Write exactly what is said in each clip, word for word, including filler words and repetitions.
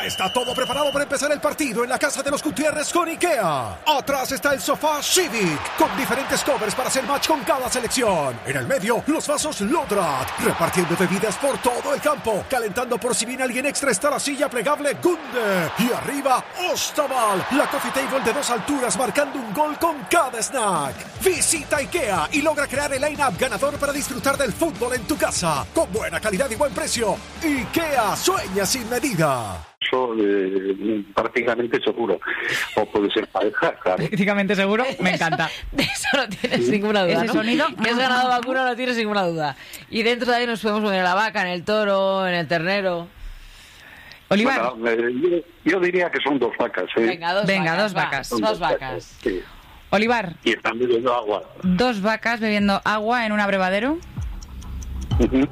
Ya está todo preparado para empezar el partido en la casa de los Gutiérrez con IKEA. Atrás está el sofá Civic, con diferentes covers para hacer match con cada selección. En el medio, los vasos Lodrat, repartiendo bebidas por todo el campo. Calentando por si viene alguien extra está la silla plegable Gunde. Y arriba, Ostaval, la coffee table de dos alturas marcando un gol con cada snack. Visita IKEA y logra crear el line-up ganador para disfrutar del fútbol en tu casa. Con buena calidad y buen precio. IKEA, sueña sin medida. Eso eh, prácticamente seguro. O puede ser pareja, claro. Prácticamente seguro, me encanta. De eso no tienes ninguna duda, Ese ¿no? sonido. Que has ganado vacuna no tienes ninguna duda. Y dentro de ahí nos podemos poner en la vaca, en el toro, en el ternero. Olivar. Bueno, eh, yo, yo diría que son dos vacas. ¿eh? Venga, dos Venga, vacas. dos va, vacas. Dos vacas. Sí. Olivar. Y están bebiendo agua. Dos vacas bebiendo agua en un abrevadero. Uh-huh.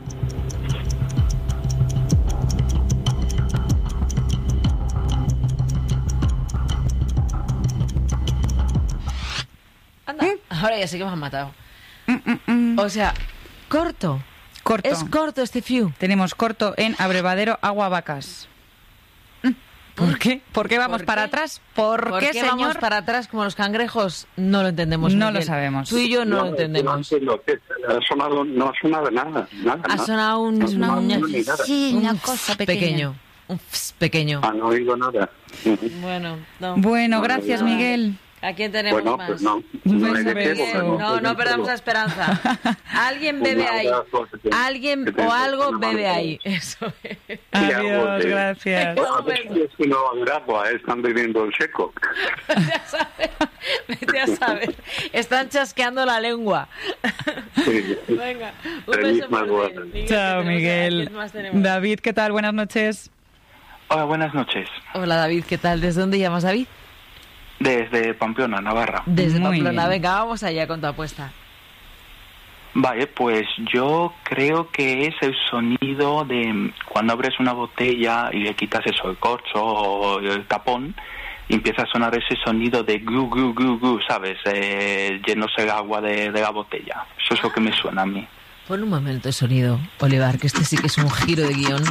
Anda, ahora ya sé que me han matado. Mm, mm, mm. O sea, corto. Corto. Es corto este fiu. Tenemos corto en abrevadero agua vacas. Mm. ¿Por qué? ¿Por qué vamos ¿Por para qué? atrás? ¿Por, ¿Por qué, qué señor? vamos para atrás como los cangrejos? No lo entendemos. No Miguel. lo sabemos. Tú y yo no, No, lo entendemos. No entiendo. Ha sonado, no ha sonado nada. nada Ha nada. sonado un, No, una, no, una- no, ni nada. Sí, un una fs cosa pequeña. pequeño. Un fs pequeño. Ah, no he oído nada. Uh-huh. Bueno, no. Bueno, No, gracias, no. Miguel. ¿A quién tenemos Bueno, más? pues no. Un No, hay beso, de qué, beso. porque No, no perdamos la esperanza. Alguien bebe Un ahí. abrazo, que te- Alguien que te- o algo una bebe mano. ahí. Eso es. Adiós, algo de- gracias. Bueno, a ver si es que no va a haber agua, eh, están bebiendo el seco. Vete a saber. Vete a saber. Están chasqueando la lengua. Sí. Venga, un El beso mismo por agua. Miguel. Chao, tenemos a- Miguel. ¿quién más tenemos? David, ¿qué tal? Buenas noches. Hola, buenas noches. Hola, David, ¿qué tal? ¿Desde dónde llamas, David? Desde Pamplona, Navarra. Desde Muy Pamplona. bien. Venga, vamos allá con tu apuesta. Vale, pues yo creo que es el sonido de cuando abres una botella y le quitas eso, el corcho o el tapón, y empieza a sonar ese sonido de gu, gu, gu, gu, ¿sabes? Eh, llenándose el agua de, de la botella. Eso es lo que me suena a mí. Pon un momento de sonido, Olivar, que este sí que es un giro de guión.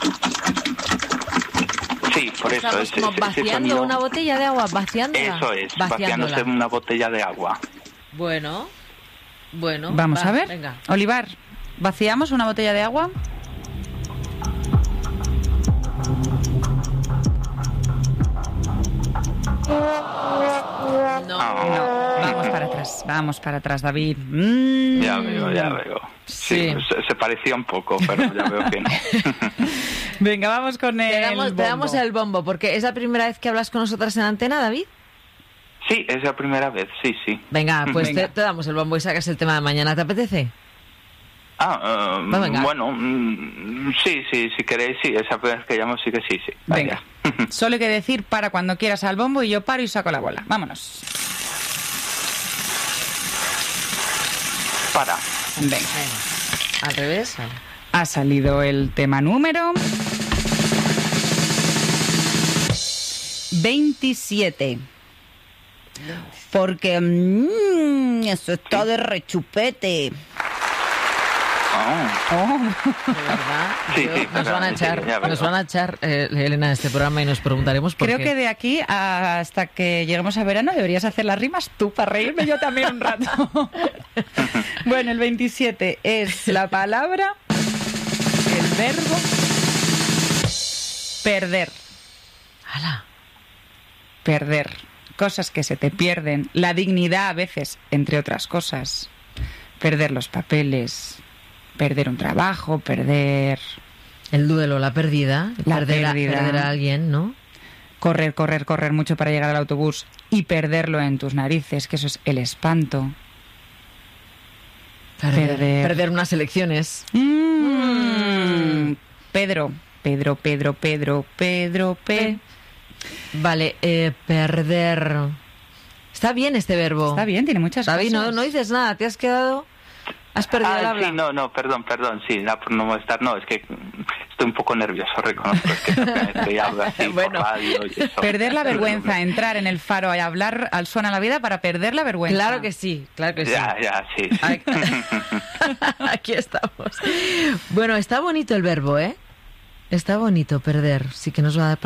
Sí, por eso. Estamos ese- como ese vaciando sonido- una botella de agua, vaciándola. Eso es, Vaciándola. vaciándose una botella de agua. Bueno, bueno. Vamos va, a ver. Venga. Olivar, ¿vaciamos una botella de agua? No. No, vamos para atrás, vamos para atrás, David. Mm. Ya veo, ya veo. Sí, Sí. Se, se parecía un poco, pero ya veo que no. Venga, vamos con el Te damos, te bombo. damos el bombo, porque es la primera vez que hablas con nosotras en antena, David. Sí, es la primera vez, sí, sí. Venga, pues Venga. Te, te damos el bombo y sacas el tema de mañana. ¿Te apetece? Ah, eh, Va, venga. bueno, mm, sí, sí, si queréis, sí, esa vez que llamo sí que sí, sí. Venga, solo hay que decir para cuando quieras al bombo y yo paro y saco la bola. Vámonos. Para. Venga. Venga. Al revés. Vale. Ha salido el tema número veintisiete. Porque mmm, eso está de rechupete. Oh. Oh. De verdad. Sí, yo- sí, nos van a sí, echar, ya veo. nos van a echar eh, Elena, de este programa y nos preguntaremos por Creo qué. que de aquí hasta que lleguemos a verano deberías hacer las rimas tú para reírme yo también un rato. Bueno, el veintisiete es la palabra, el verbo, perder. ¡Hala! Perder. Cosas que se te pierden. La dignidad a veces, entre otras cosas. Perder los papeles. Perder un trabajo. Perder... El duelo, la pérdida. La perder, a- pérdida. perder a alguien, ¿no? Correr, correr, correr mucho para llegar al autobús y perderlo en tus narices, que eso es el espanto. Perder, Perder. perder unas elecciones. Mm. Pedro, Pedro, Pedro, Pedro, Pedro, P. Vale, eh, perder. Está bien este verbo. Está bien, tiene muchas David, no, cosas. no dices nada, te has quedado... Has perdido el Ah, habla. sí, no, no, perdón, perdón, sí, no, por no molestar, no, es que estoy un poco nervioso, reconozco, es que es la primera vez que hablo así Bueno. por radio y eso. Perder la vergüenza, entrar en el faro y hablar al suena la vida para perder la vergüenza. Claro que sí, claro que sí. Ya, ya, sí. sí. Ay, aquí estamos. Bueno, está bonito el verbo, ¿eh? Está bonito perder. Sí que nos va a dar